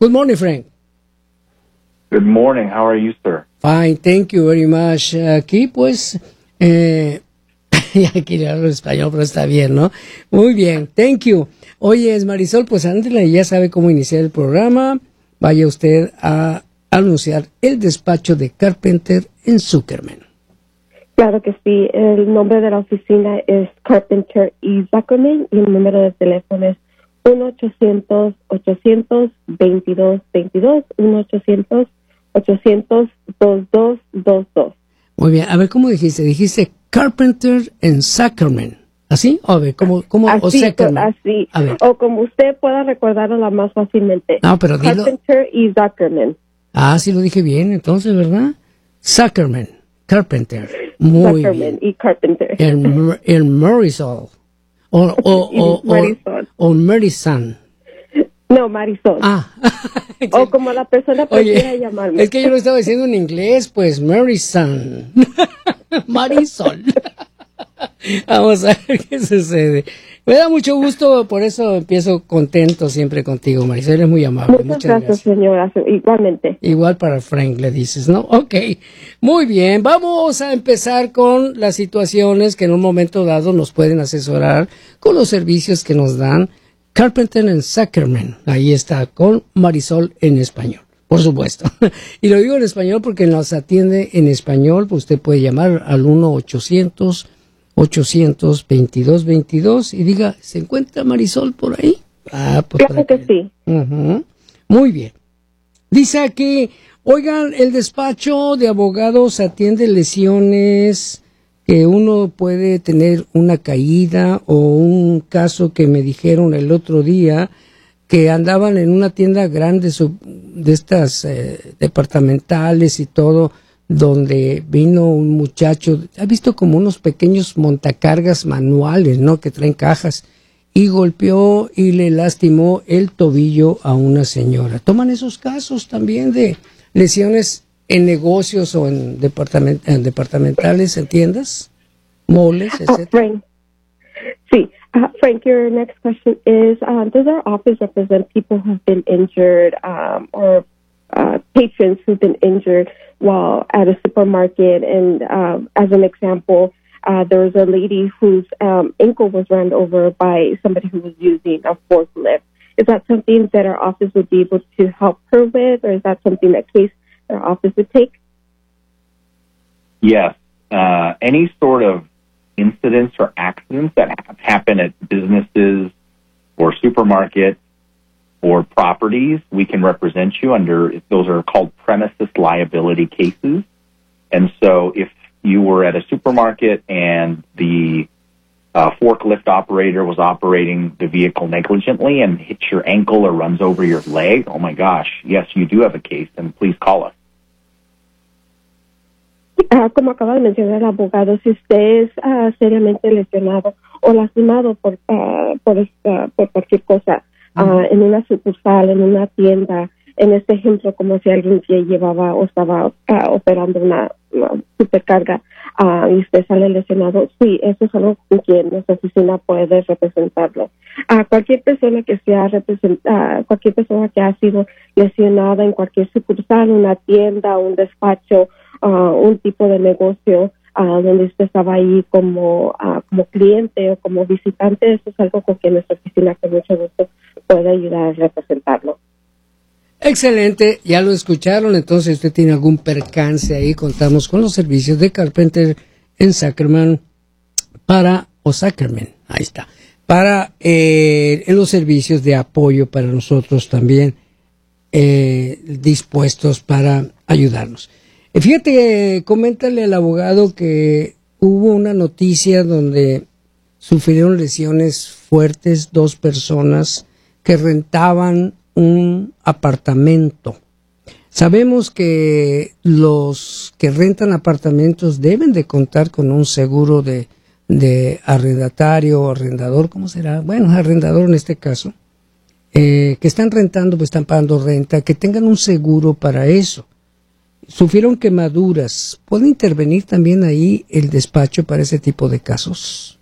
Good morning, Frank. Good morning. How are you, sir? Fine, thank you very much. Aquí, pues, aquí le hablo español, pero está bien, ¿no? Muy bien, thank you. Oye, Marisol, pues ándale, ya sabe cómo iniciar el programa. Vaya usted a anunciar el despacho de Carpenter en Zuckerman. Claro que sí. El nombre de la oficina es Carpenter y Zuckerman y el número de teléfono es 1-800-800-2222, 1-800-800-2222. Muy bien, a ver, ¿cómo dijiste? Dijiste Carpenter en Zuckerman. ¿Así? A ver, ¿cómo? Así, O Zuckerman. así. A ver. O como usted pueda recordarlo más fácilmente. No, pero dilo. Carpenter y Zuckerman. Ah, sí lo dije bien, entonces, ¿verdad? Zuckerman, Carpenter. Muy Zuckerman bien. y Carpenter. En Marisol. Marisol. O Marison. No, Marisol. Ah. O como la persona prefiera Oye, llamarme. es que yo lo estaba diciendo en inglés, pues Marison. Marisol. Vamos a ver qué sucede. Me da mucho gusto, por eso empiezo contento siempre contigo, Marisol. Eres muy amable. Muchas gracias, señora. Igualmente. Igual para Frank le dices, ¿no? Ok, muy bien. Vamos a empezar con las situaciones que en un momento dado nos pueden asesorar con los servicios que nos dan Carpenter and Zuckerman. Ahí está, con Marisol en español, por supuesto. Y lo digo en español porque nos atiende en español. Pues usted puede llamar al 1-800-822-22 y diga, ¿se encuentra Marisol por ahí? Ah, pues Claro que sí. Muy bien. Dice aquí, oigan, el despacho de abogados atiende lesiones que uno puede tener una caída o un caso que me dijeron el otro día que andaban en una tienda grande de estas departamentales y todo, donde vino un muchacho, ha visto como unos pequeños montacargas manuales, ¿no? Que traen cajas, y golpeó y le lastimó el tobillo a una señora. ¿Toman esos casos también de lesiones en negocios o en departamentales, en tiendas, moles, etcétera? Frank. Sí. Frank, your next question is, does our office represent people who've been injured or patrons who've been injured while at a supermarket? And as an example, there was a lady whose ankle was run over by somebody who was using a forklift. Is that something that our office would be able to help her with, or is that something that case our office would take? Yes. Any sort of incidents or accidents that happen at businesses or supermarkets or properties, we can represent you under, those are called premises liability cases. And so if you were at a supermarket and the forklift operator was operating the vehicle negligently and hits your ankle or runs over your leg, oh my gosh, yes, you do have a case, and please call us. Como acaba de mencionar el abogado, si usted es seriamente lesionado o lastimado por cualquier cosa, en una sucursal, en una tienda, en este ejemplo, como si alguien que llevaba o estaba operando una supercarga y usted sale lesionado, sí, eso es algo con quien nuestra oficina puede representarlo. Cualquier persona que cualquier persona que ha sido lesionada en cualquier sucursal, una tienda, un despacho, un tipo de negocio donde usted estaba ahí como cliente o como visitante, eso es algo con que nuestra oficina con mucho gusto puede ayudar a representarlo. Excelente, ya lo escucharon. Entonces, si usted tiene algún percance ahí, contamos con los servicios de Carpenter en Zuckerman Zuckerman, ahí está, para en los servicios de apoyo para nosotros también, dispuestos para ayudarnos. Fíjate, coméntale al abogado que hubo una noticia donde sufrieron lesiones fuertes 2 personas que rentaban un apartamento. Sabemos que los que rentan apartamentos deben de contar con un seguro de arrendatario o arrendador, ¿cómo será? Bueno, arrendador en este caso, que están rentando, pues están pagando renta, que tengan un seguro para eso. Sufrieron quemaduras. ¿Puede intervenir también ahí el despacho para ese tipo de casos?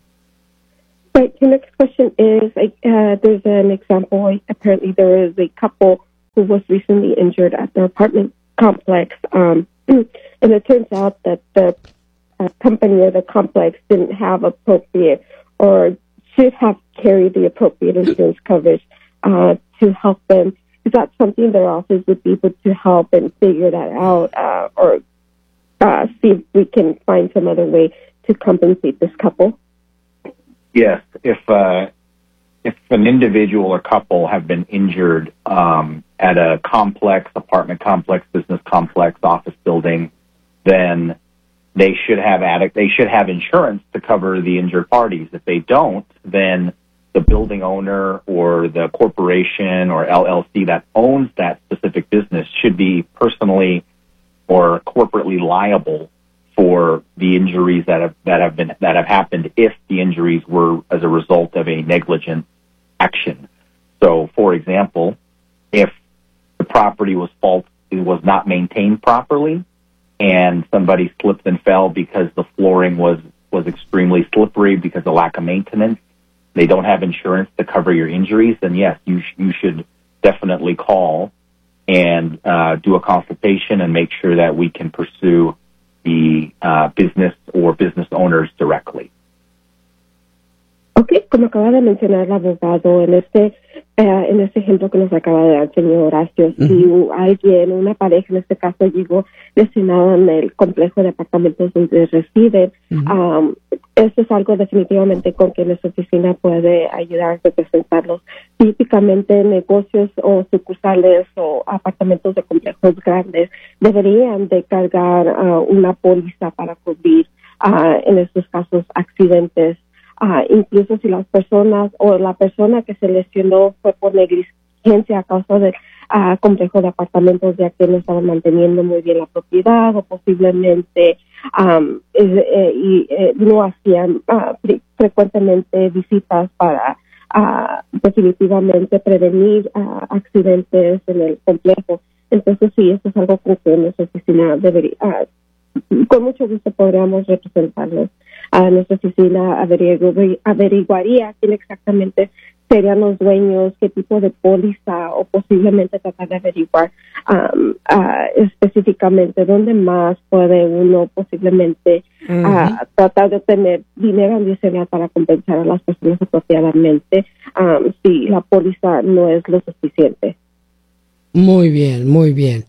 Right. The next question is, there's an example. Apparently, there is a couple who was recently injured at their apartment complex. And it turns out that the company or the complex didn't have appropriate or should have carried the appropriate insurance coverage to help them. Is that something their office would be able to help and figure that out, or see if we can find some other way to compensate this couple? Yes, if an individual or couple have been injured at a complex, apartment complex, business complex, office building, then they should have insurance to cover the injured parties. If they don't, then the building owner or the corporation or LLC that owns that specific business should be personally or corporately liable for the injuries that have happened if the injuries were as a result of a negligent action. So, for example, if the property was not maintained properly and somebody slipped and fell because the flooring was extremely slippery because of lack of maintenance, they don't have insurance to cover your injuries, then yes, you should definitely call and do a consultation and make sure that we can pursue the business or business owners directly. Ok, como acaba de mencionar el abogado en este ejemplo que nos acaba de dar el señor Horacio, si alguien, una pareja en este caso, llegó lesionada en el complejo de apartamentos donde residen, esto es algo definitivamente con que nuestra oficina puede ayudar a representarlos. Típicamente negocios o sucursales o apartamentos de complejos grandes deberían de cargar una póliza para cubrir en estos casos accidentes. Incluso si las personas o la persona que se lesionó fue por negligencia a causa del complejo de apartamentos, ya que no estaban manteniendo muy bien la propiedad o posiblemente no hacían frecuentemente visitas para definitivamente prevenir accidentes en el complejo. Entonces sí, esto es algo que nuestra oficina debería, con mucho gusto podríamos representarlos. Nuestra oficina averiguaría quién exactamente serían los dueños, qué tipo de póliza, o posiblemente tratar de averiguar específicamente dónde más puede uno posiblemente tratar de obtener dinero adicional para compensar a las personas apropiadamente si la póliza no es lo suficiente. Muy bien, muy bien.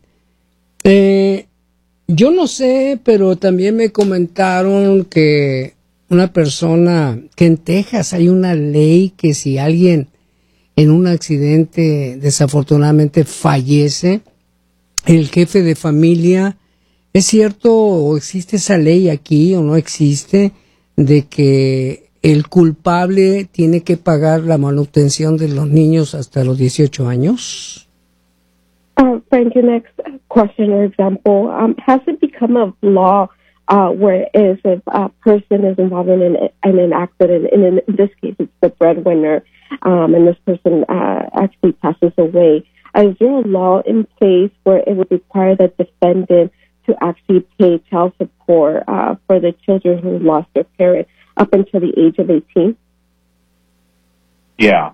Yo no sé, pero también me comentaron que que en Texas hay una ley que si alguien en un accidente desafortunadamente fallece, el jefe de familia, ¿es cierto o existe esa ley aquí o no existe de que el culpable tiene que pagar la manutención de los niños hasta los 18 años? Frank, your next question or example, has it become a law where if a person is involved in an accident, and in this case it's the breadwinner, and this person actually passes away, is there a law in place where it would require the defendant to actually pay child support for the children who lost their parent up until the age of 18? Yeah.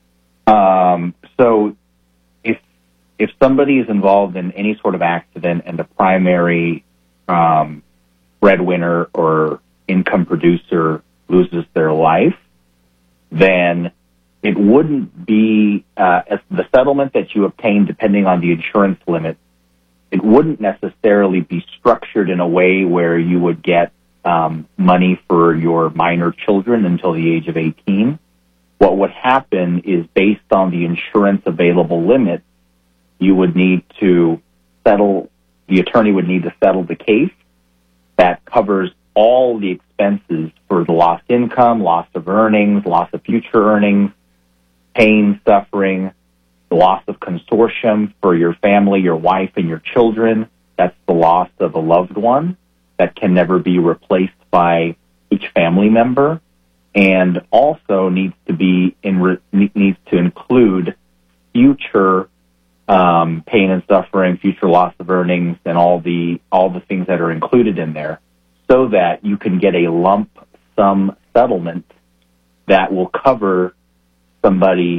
So if somebody is involved in any sort of accident and the primary breadwinner or income producer loses their life, then it wouldn't be the settlement that you obtain, depending on the insurance limit, it wouldn't necessarily be structured in a way where you would get money for your minor children until the age of 18. What would happen is, based on the insurance available limit, you would need to settle, the attorney would need to settle the case that covers all the expenses for the lost income, loss of earnings, loss of future earnings, pain, suffering, the loss of consortium for your family, your wife, and your children. That's the loss of a loved one that can never be replaced by each family member, and also needs to include future pain and suffering, future loss of earnings, and all the things that are included in there, so that you can get a lump sum settlement that will cover somebody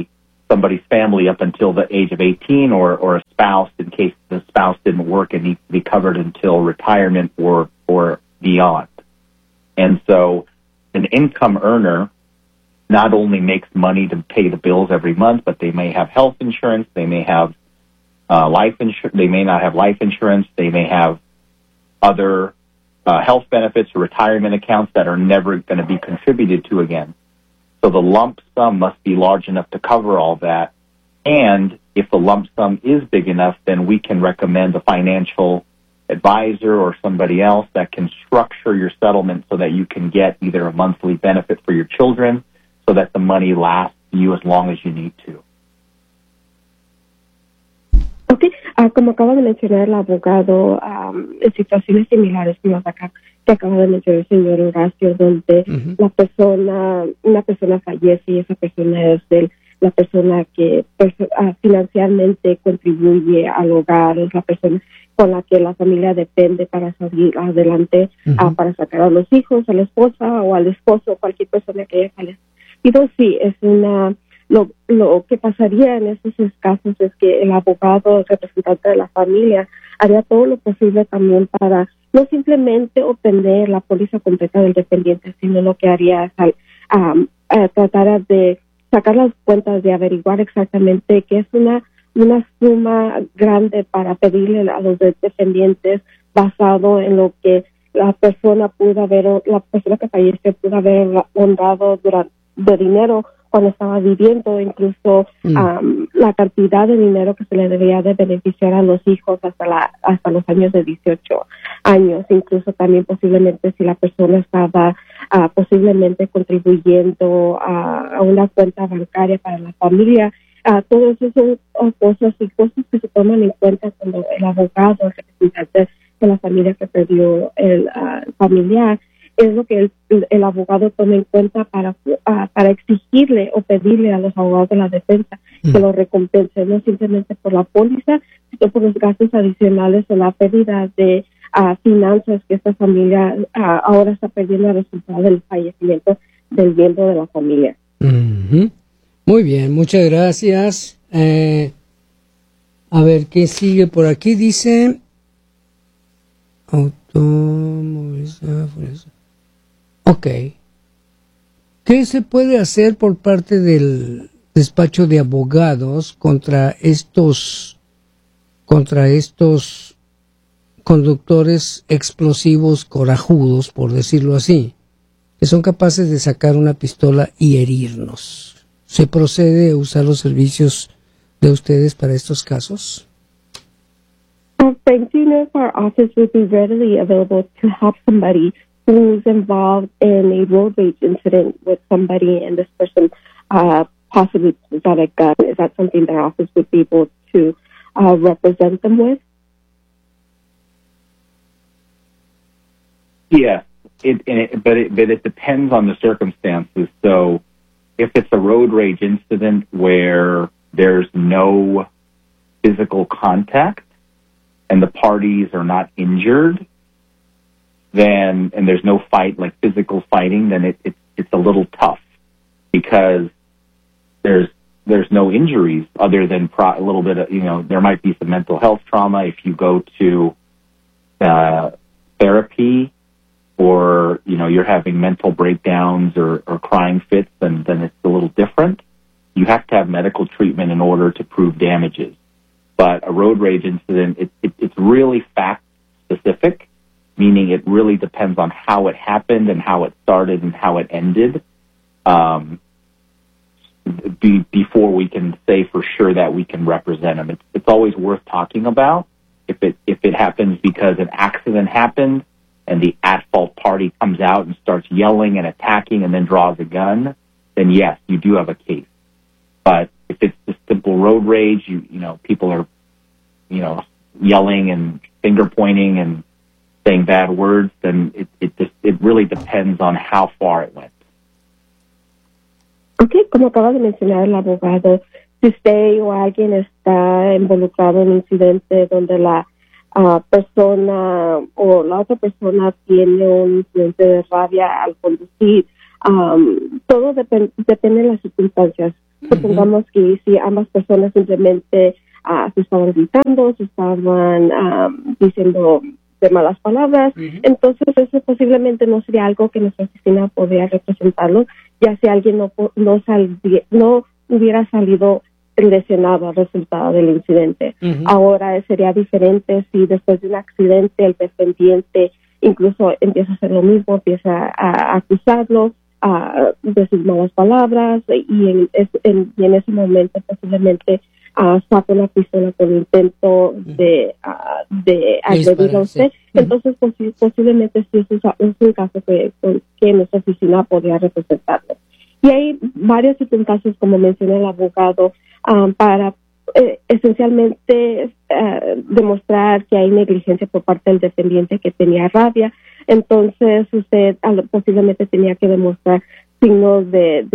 somebody's family up until the age of 18, or a spouse in case the spouse didn't work and needs to be covered until retirement or beyond. And so an income earner not only makes money to pay the bills every month, but they may have health insurance, they may have life insurance, they may not have life insurance, they may have other health benefits or retirement accounts that are never going to be contributed to again. So the lump sum must be large enough to cover all that. And if the lump sum is big enough, then we can recommend a financial advisor or somebody else that can structure your settlement so that you can get either a monthly benefit for your children so that the money lasts you as long as you need to. Okay, como acaba de mencionar el abogado, en situaciones similares como las acá que acaba de mencionar el señor Horacio, donde una persona fallece y esa persona es la persona que financieramente contribuye al hogar, es la persona con la que la familia depende para salir adelante, para sacar a los hijos, a la esposa o al esposo, cualquier persona que haya fallecido. Sí, es lo que pasaría en esos casos es que el abogado, el representante de la familia, haría todo lo posible también para no simplemente obtener la póliza completa del dependiente, sino lo que haría es tratar de sacar las cuentas, de averiguar exactamente qué es una suma grande para pedirle a los dependientes basado en lo que la persona que falleció pudo haber honrado de dinero cuando estaba viviendo, incluso la cantidad de dinero que se le debía de beneficiar a los hijos hasta los años de 18 años, incluso también posiblemente si la persona estaba posiblemente contribuyendo a una cuenta bancaria para la familia. Todo eso son cosas que se toman en cuenta cuando el abogado, el representante de la familia que perdió el familiar, es lo que el abogado toma en cuenta para exigirle o pedirle a los abogados de la defensa que lo recompensen, no simplemente por la póliza, sino por los gastos adicionales o la pérdida de finanzas que esta familia ahora está perdiendo a resultado del fallecimiento del miembro de la familia. Muy bien, muchas gracias. A ver, ¿qué sigue por aquí? Dice... Ok. ¿Qué se puede hacer por parte del despacho de abogados contra estos conductores explosivos corajudos, por decirlo así, que son capaces de sacar una pistola y herirnos? ¿Se procede a usar los servicios de ustedes para estos casos? Thank you. Our office would be readily available to help somebody who's involved in a road rage incident with somebody and this person possibly pulls out a gun. Is that something their office would be able to represent them with? Yeah, but it depends on the circumstances. So if it's a road rage incident where there's no physical contact and the parties are not injured, then, and there's no fight, like physical fighting, then it's a little tough because there's no injuries other than a little bit of, there might be some mental health trauma if you go to therapy, or, you're having mental breakdowns or crying fits, then it's a little different. You have to have medical treatment in order to prove damages. But a road rage incident, it's really fact specific, meaning it really depends on how it happened and how it started and how it ended, before we can say for sure that we can represent them. It's always worth talking about. If it happens because an accident happened and the at-fault party comes out and starts yelling and attacking and then draws a gun, then yes, you do have a case. But if it's just simple road rage, people are, yelling and finger pointing and saying bad words, then it really depends on how far it went. Okay, como acaba de mencionar el abogado, si usted o alguien está involucrado en un incidente donde la persona o la otra persona tiene un incidente de rabia al conducir, todo depende de las circunstancias. Supongamos que si ambas personas simplemente se estaban gritando, se estaban diciendo de malas palabras, entonces eso posiblemente no sería algo que nuestra oficina podría representarlo, ya si alguien no hubiera salido lesionado al resultado del incidente. Ahora sería diferente si después de un accidente el defendiente incluso empieza a hacer lo mismo, empieza a acusarlo, a decir malas palabras y en ese momento posiblemente saca una pistola con intento de agredirlo a usted. Entonces posiblemente sí es un caso que nuestra oficina podría representarlo. Y hay varias circunstancias, como menciona el abogado, para esencialmente demostrar que hay negligencia por parte del defendiente, que tenía rabia. Entonces usted posiblemente tenía que demostrar signos de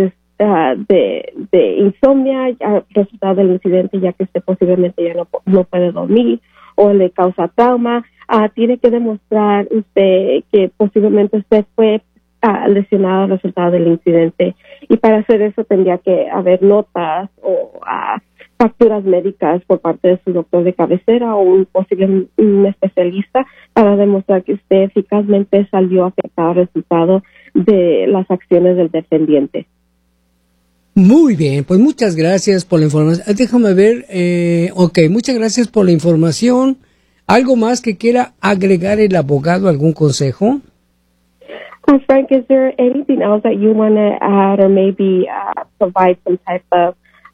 insomnia resultado del incidente, ya que usted posiblemente ya no puede dormir o le causa trauma. Tiene que demostrar usted que posiblemente usted fue lesionado al resultado del incidente, y para hacer eso tendría que haber notas o facturas médicas por parte de su doctor de cabecera o un especialista para demostrar que usted eficazmente salió afectado al resultado de las acciones del defendiente. Muy bien, pues muchas gracias por la información. Déjame ver, muchas gracias por la información. ¿Algo más que quiera agregar el abogado, algún consejo? Frank, is there anything else that you want to add or maybe provide some type of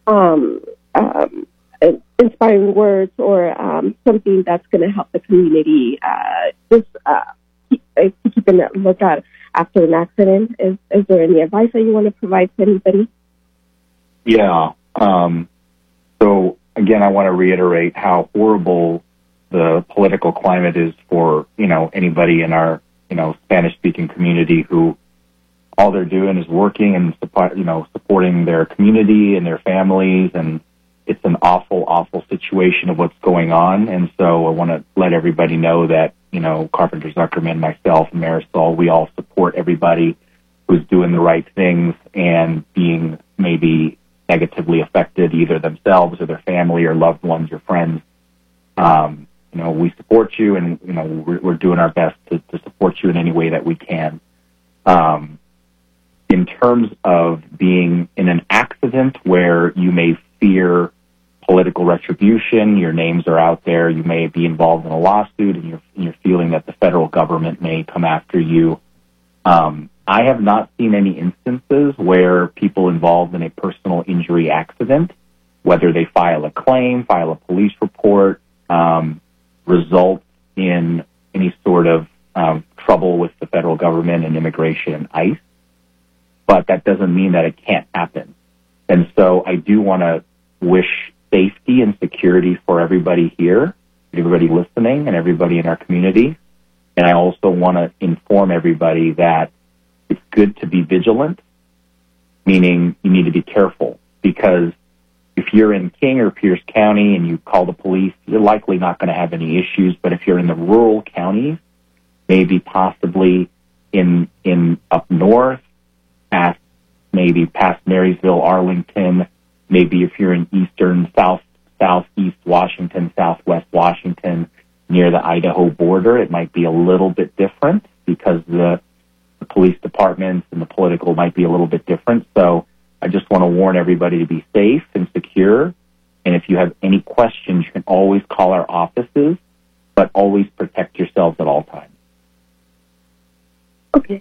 inspiring words or something that's going to help the community keep a lookout after an accident? Is there any advice that you want to provide to anybody? Yeah. So again, I want to reiterate how horrible the political climate is for, anybody in our, Spanish-speaking community who all they're doing is working and, supporting their community and their families. And it's an awful, awful situation of what's going on. And so I want to let everybody know that, Carpenter Zuckerman, myself, and Marisol, we all support everybody who's doing the right things and being maybe negatively affected, either themselves or their family or loved ones or friends. We support you, and we're doing our best to support you in any way that we can. In terms of being in an accident where you may fear political retribution, your names are out there, you may be involved in a lawsuit, and you're feeling that the federal government may come after you. I have not seen any instances where people involved in a personal injury accident, whether they file a claim, file a police report, result in any sort of trouble with the federal government and immigration and ICE. But that doesn't mean that it can't happen. And so I do want to wish safety and security for everybody here, everybody listening, and everybody in our community. And I also want to inform everybody that it's good to be vigilant, meaning you need to be careful, because if you're in King or Pierce County and you call the police, you're likely not going to have any issues. But if you're in the rural counties, maybe possibly in up north, maybe past Marysville, Arlington, maybe if you're in eastern, southeast Washington, southwest Washington, near the Idaho border, it might be a little bit different because the police departments and the political might be a little bit different. So I just want to warn everybody to be safe and secure. And if you have any questions, you can always call our offices, but always protect yourselves at all times. Okay.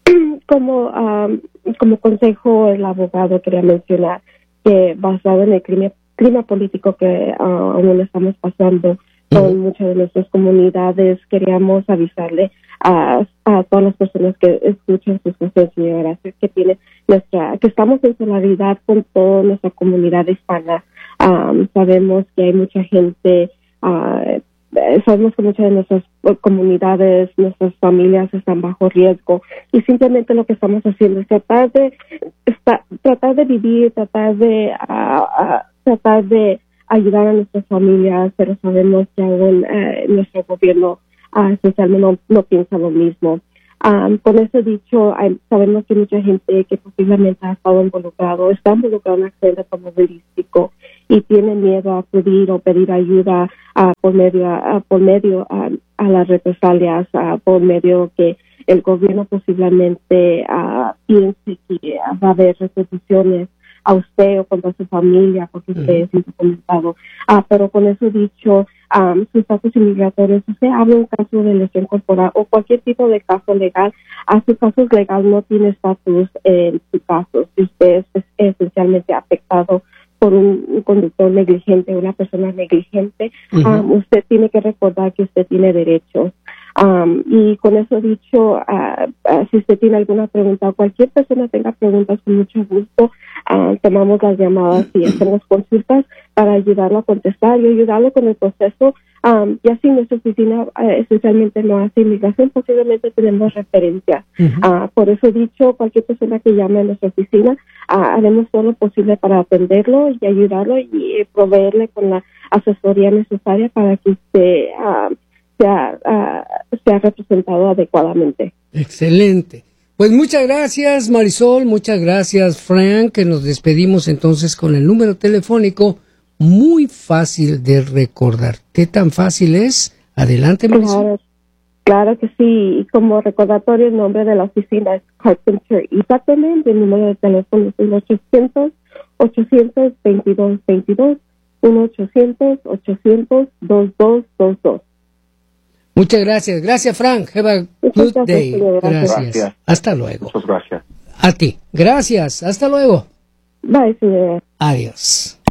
Como consejo, el abogado quería mencionar que basado en el clima político que aún estamos pasando con muchas de nuestras comunidades, queríamos avisarle a todas las personas que escuchan sus cosas, señoras, que estamos en solidaridad con toda nuestra comunidad hispana. Sabemos que hay mucha gente, sabemos que muchas de nuestras comunidades, nuestras familias están bajo riesgo, y simplemente lo que estamos haciendo es tratar de vivir, tratar de ayudar a nuestras familias, pero sabemos que aún nuestro gobierno especialmente no piensa lo mismo. Con eso dicho, sabemos que mucha gente que posiblemente ha estado está involucrado en un accidente automovilístico y tiene miedo a acudir o pedir ayuda por medio a las represalias, por medio que el gobierno posiblemente piense que va a haber repercusiones a usted o contra su familia porque usted es indocumentado. Pero con eso dicho, su estatus inmigratorio, si usted habla un caso de lesión corporal o cualquier tipo de caso legal, su caso legal no tiene estatus en su caso. Si usted es esencialmente afectado por un conductor negligente, una persona negligente, usted tiene que recordar que usted tiene derechos. Y con eso dicho, si usted tiene alguna pregunta o cualquier persona tenga preguntas, con mucho gusto tomamos las llamadas y hacemos consultas para ayudarlo a contestar y ayudarlo con el proceso. Ya si nuestra oficina esencialmente no hace inmigración, posiblemente tenemos referencias. Por eso dicho, cualquier persona que llame a nuestra oficina, haremos todo lo posible para atenderlo y ayudarlo y proveerle con la asesoría necesaria para que usted sea representado adecuadamente. Excelente. Pues muchas gracias, Marisol, muchas gracias, Frank, que nos despedimos entonces con el número telefónico muy fácil de recordar. ¿Qué tan fácil es? Adelante, Marisol. Claro que sí. Y como recordatorio, el nombre de la oficina es Carpenter y Zuckerman. El número de teléfono es 1-800-822-2222, 1-800-800-2222. Muchas gracias. Gracias, Frank. Have a good day. Gracias. Hasta luego. Muchas gracias. A ti. Gracias. Hasta luego. Bye, señora. Adiós.